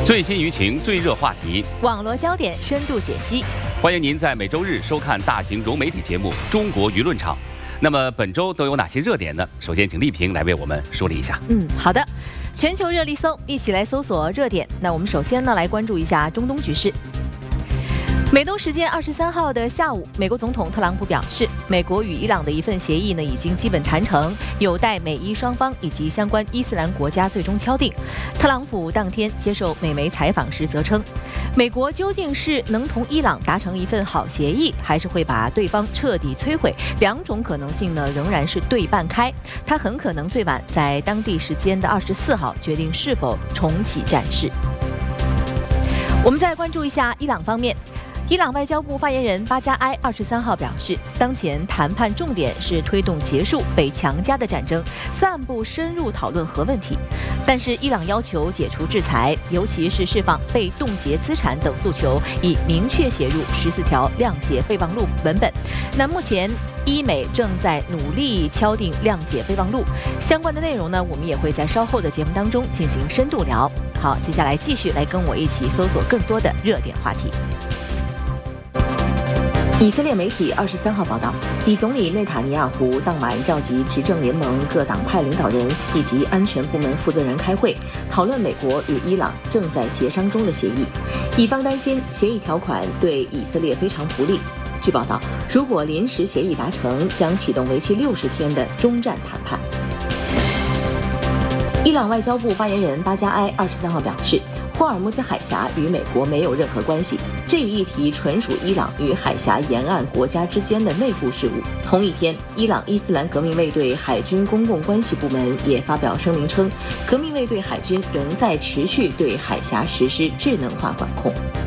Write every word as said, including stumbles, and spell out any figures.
最新舆情、最热话题， 网络焦点深度解析。 欢迎您在每周日收看大型融媒体节目《中国舆论场》。那么本周都有哪些热点呢？首先，请丽萍来为我们梳理一下。 嗯，好的。全球热力搜，一起来搜索热点。那我们首先呢，来关注一下中东局势。美东时间二十三号的下午，美国总统特朗普表示，美国与伊朗的一份协议呢已经基本谈成，有待美伊双方以及相关伊斯兰国家最终敲定。特朗普当天接受美媒采访时则称，美国究竟是能同伊朗达成一份好协议，还是会把对方彻底摧毁，两种可能性呢仍然是对半开。他很可能最晚在当地时间的二十四号决定是否重启战事。我们再关注一下伊朗方面。伊朗外交部发言人巴加埃二十三号表示，当前谈判重点是推动结束被强加的战争，暂不深入讨论核问题。但是，伊朗要求解除制裁，尤其是释放被冻结资产等诉求，已明确写入十四条谅解备忘录文本。那目前，伊美正在努力敲定谅解备忘录，相关的内容呢，我们也会在稍后的节目当中进行深度聊。好，接下来继续来跟我一起搜索更多的热点话题。以色列媒体二十三号报道，以总理内塔尼亚胡当晚召集执政联盟各党派领导人以及安全部门负责人开会，讨论美国与伊朗正在协商中的协议。以方担心协议条款对以色列非常不利。据报道，如果临时协议达成，将启动为期六十天的终战谈判。伊朗外交部发言人巴加埃二十三号表示，霍尔木兹海峡与美国没有任何关系，这一议题纯属伊朗与海峡沿岸国家之间的内部事务。同一天，伊朗伊斯兰革命卫队海军公共关系部门也发表声明称，革命卫队海军仍在持续对海峡实施智能化管控。